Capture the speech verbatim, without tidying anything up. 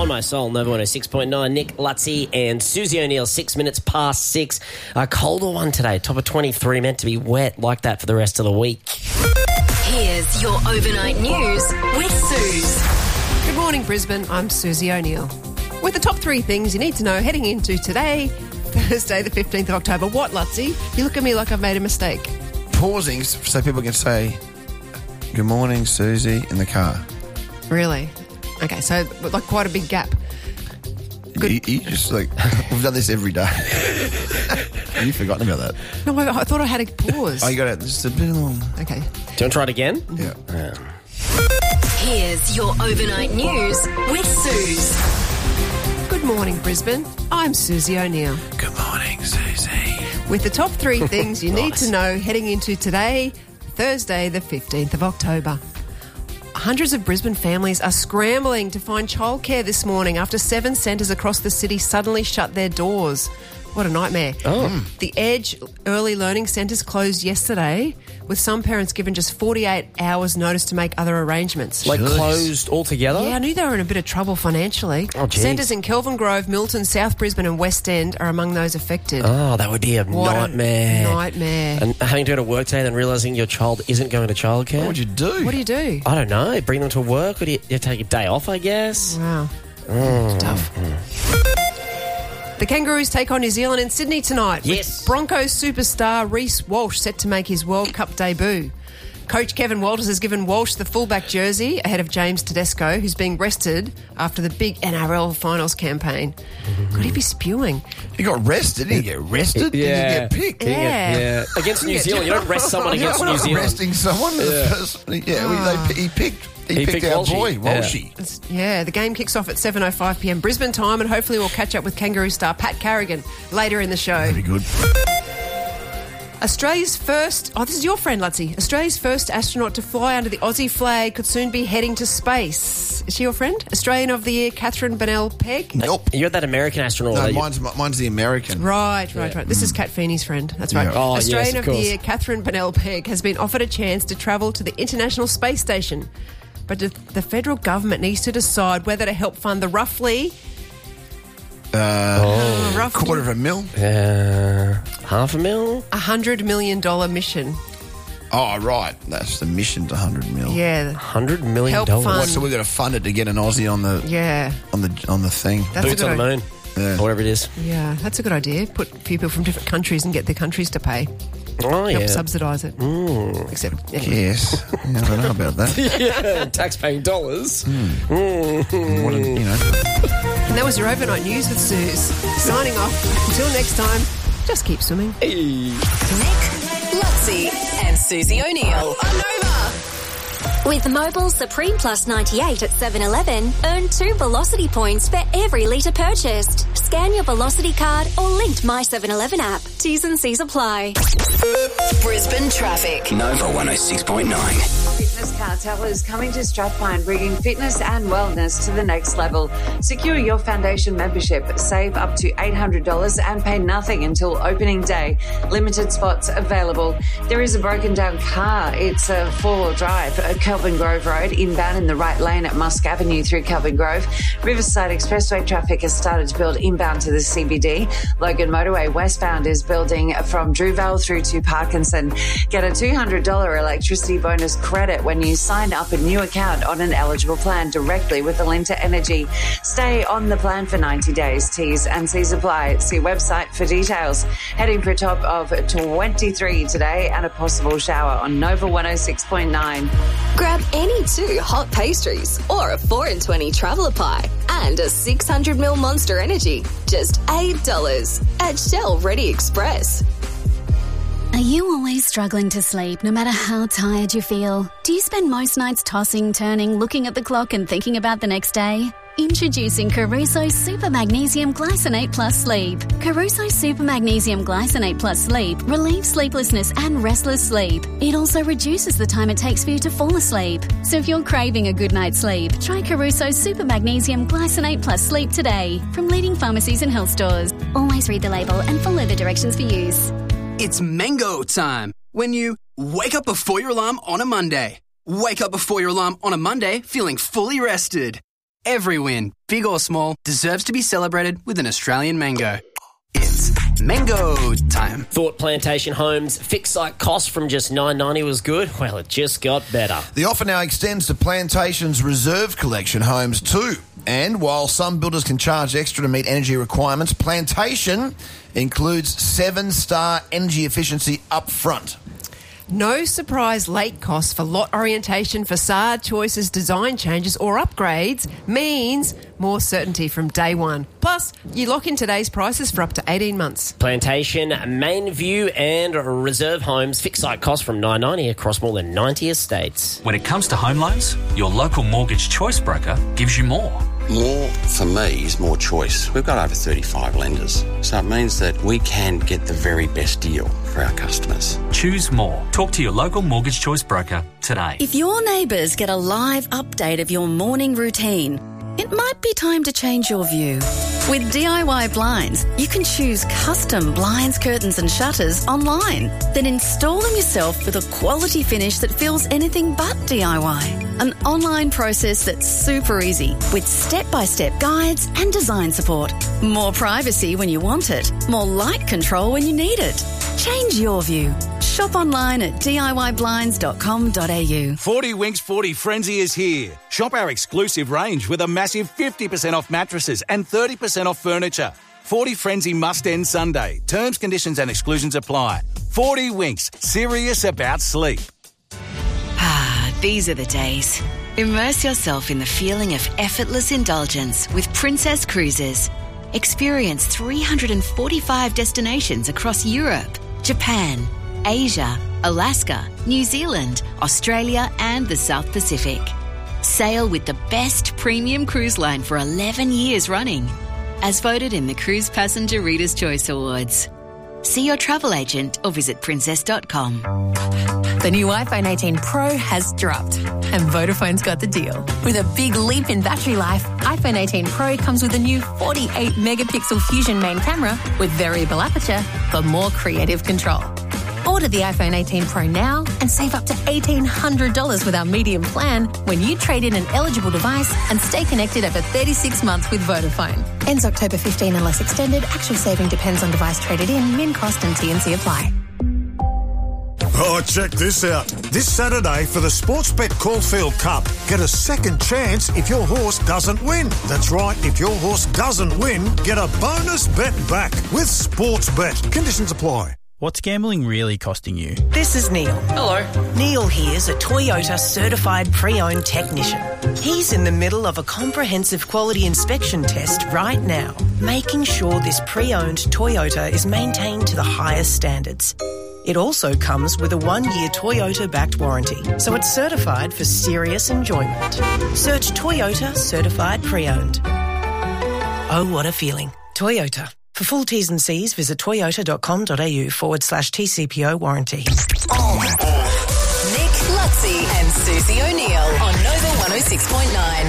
on My Soul, Nova one oh six point nine. Nick Lutzi and Susie O'Neill, six minutes past six. A colder one today, top of twenty-three, meant to be wet like that for the rest of the week. Here's your overnight news with Suze. Good morning, Brisbane. I'm Susie O'Neill. With the top three things you need to know heading into today, Thursday the fifteenth of October. What, Lutzi? You look at me like I've made a mistake. Pausing so people can say, good morning, Susie, in the car. Really? Okay, so like quite a big gap. Good. You, you just like, we've done this every day. You've forgotten about that. No, I, I thought I had a pause. Oh, you got it. Just a bit long. Okay. Do you want to try it again? Yeah. yeah. Here's your overnight news with Suze. Good morning, Brisbane. I'm Susie O'Neill. Good morning, Susie. With the top three things you need Nice. to know heading into today, Thursday the fifteenth of October. Hundreds of Brisbane families are scrambling to find childcare this morning after seven centres across the city suddenly shut their doors. What a nightmare. Oh. The Edge Early Learning Centres closed yesterday, with some parents given just forty-eight hours notice to make other arrangements. Like Jeez. closed altogether? Yeah, I knew they were in a bit of trouble financially. Oh, geez. Centres in Kelvin Grove, Milton, South Brisbane and West End are among those affected. Oh, that would be a What a nightmare. nightmare. And having to go to work today and then realising your child isn't going to childcare? What would you do? What do you do? I don't know. Bring them to work? Or do you, you take a day off, I guess? Wow. Mm. It's tough. The Kangaroos take on New Zealand in Sydney tonight. Yes. With Broncos superstar Reece Walsh set to make his World Cup debut. Coach Kevin Walters has given Walsh the fullback jersey ahead of James Tedesco, who's being rested after the big N R L finals campaign. Could he be spewing? You got rested? Did you get rested? Yeah. Did you get picked? Yeah. Yeah. Against New Zealand. You don't rest someone against We're New not Zealand. resting someone. Yeah. First, yeah, we, they, he picked. He, He picked, picked our Walshy. boy, Yeah. Walshy. It's- yeah, the game kicks off at seven oh five p m Brisbane time, and hopefully we'll catch up with Kangaroo star Pat Carrigan later in the show. Very good. Australia's first... Oh, this is your friend, Lutzi. Australia's first astronaut to fly under the Aussie flag could soon be heading to space. Is she your friend? Australian of the Year, Catherine Bennell Pegg? Nope. You got that American astronaut. No, that you- mine's, mine's the American. Right, right, right. This is Kat Feeney's friend. That's right. Yeah. Oh, yes, Australian of of, the course. Year, Catherine Bennell Pegg, has been offered a chance to travel to the International Space Station. But the the federal government needs to decide whether to help fund the roughly... Uh, Oh, roughly quarter of a mil. Uh, half a mil? one hundred million dollars mission. Oh, right. That's the mission's one hundred mil. Yeah, Hundred million Help dollars. fund. What, so we've got to fund it to get an Aussie on the yeah. on the on the thing. That's Boots a on good the i- moon. Yeah. Or whatever it is. Yeah, that's a good idea. Put people from different countries and get their countries to pay. Oh, Help yeah. subsidise it. Except, anyway. Yes. Yeah, I don't know about that. yeah. Tax-paying dollars. What a, you know. And that was your overnight news with Suze. Signing off. Until next time, just keep swimming. Nick, Lutzi, and Susie O'Neill on Nova. With Mobile Supreme Plus ninety-eight at seven eleven, earn two Velocity points for every litre purchased. Scan your Velocity card or linked My seven eleven app. T's and C's apply. Brisbane traffic. Nova one oh six point nine. Fitness Cartel is coming to Strathpine, bringing fitness and wellness to the next level. Secure your foundation membership, save up to eight hundred dollars and pay nothing until opening day. Limited spots available. There is a broken down car. It's a four-wheel drive at Kelvin Grove Road, inbound in the right lane at Musk Avenue through Kelvin Grove. Riverside Expressway traffic has started to build inbound to the C B D. Logan Motorway westbound is building from Druvale through to Parkinson. Get a two hundred dollars electricity bonus credit when you sign up a new account on an eligible plan directly with Alinta Energy. Stay on the plan for ninety days. T's and C's apply. See website for details. Heading for a top of twenty-three today and a possible shower on Nova one oh six point nine. Grab any two hot pastries or a four in twenty traveller pie and a six hundred milliliter Monster Energy. Just eight dollars at Shell Ready Express. Are you always struggling to sleep no matter how tired you feel? Do you spend most nights tossing, turning, looking at the clock and thinking about the next day? Introducing Caruso Super Magnesium Glycinate Plus Sleep. Caruso Super Magnesium Glycinate Plus Sleep relieves sleeplessness and restless sleep. It also reduces the time it takes for you to fall asleep. So if you're craving a good night's sleep, try Caruso Super Magnesium Glycinate Plus Sleep today from leading pharmacies and health stores. Always read the label and follow the directions for use. It's mango time. When you wake up before your alarm on a Monday. Wake up before your alarm on a Monday feeling fully rested. Every win, big or small, deserves to be celebrated with an Australian mango. It's mango time. Thought Plantation Homes fixed site cost from just nine dollars ninety was good? Well, it just got better. The offer now extends to Plantation's Reserve Collection homes too. And while some builders can charge extra to meet energy requirements, Plantation includes seven-star energy efficiency up front. No surprise late costs for lot orientation, facade choices, design changes or upgrades means more certainty from day one. Plus, you lock in today's prices for up to eighteen months. Plantation, Main View and Reserve Homes fixed site cost from nine dollars ninety across more than ninety estates. When it comes to home loans, your local mortgage choice broker gives you more. More, for me, is more choice. We've got over thirty-five lenders, so it means that we can get the very best deal for our customers. Choose more. Talk to your local mortgage choice broker today. If your neighbours get a live update of your morning routine, it might be time to change your view. With D I Y Blinds, you can choose custom blinds, curtains and shutters online. Then install them yourself with a quality finish that feels anything but D I Y. An online process that's super easy with step-by-step guides and design support. More privacy when you want it. More light control when you need it. Change your view. Shop online at D I Y blinds dot com dot a u. forty Winks forty Frenzy is here. Shop our exclusive range with a massive fifty percent off mattresses and thirty percent off furniture. forty Frenzy must end Sunday. Terms, conditions and exclusions apply. forty Winks, serious about sleep. Ah, these are the days. Immerse yourself in the feeling of effortless indulgence with Princess Cruises. Experience three hundred forty-five destinations across Europe, Japan, Asia, Alaska, New Zealand, Australia and the South Pacific. Sail with the best premium cruise line for eleven years running, as voted in the Cruise Passenger Reader's Choice Awards. See your travel agent or visit princess dot com. The new iPhone eighteen Pro has dropped, and Vodafone's got the deal. With a big leap in battery life, iPhone eighteen Pro comes with a new forty-eight megapixel Fusion main camera with variable aperture for more creative control. Order the iPhone eighteen Pro now and save up to eighteen hundred dollars with our medium plan when you trade in an eligible device and stay connected over thirty-six months with Vodafone. Ends October fifteenth unless extended. Actual saving depends on device traded in. Min cost and T and C apply. Oh, check this out. This Saturday for the Sportsbet Caulfield Cup, get a second chance if your horse doesn't win. That's right, if your horse doesn't win, get a bonus bet back with Sportsbet. Conditions apply. What's gambling really costing you? This is Neil. Hello. Neil here's a Toyota certified pre-owned technician. He's in the middle of a comprehensive quality inspection test right now, making sure this pre-owned Toyota is maintained to the highest standards. It also comes with a one-year Toyota-backed warranty, so it's certified for serious enjoyment. Search Toyota Certified Pre-Owned. Oh, what a feeling. Toyota. For full T's and C's, visit toyota.com.au forward slash TCPO warranty. On. Nick Lutzi and Susie O'Neill on Nova one oh six point nine.